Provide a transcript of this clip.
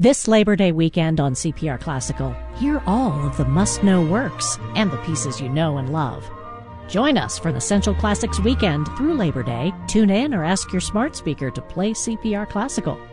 This Labor Day weekend on CPR Classical, hear all of the must-know works and the pieces you know and love. Join us for the Essential Classics weekend through Labor Day. Tune in or ask your smart speaker to play CPR Classical.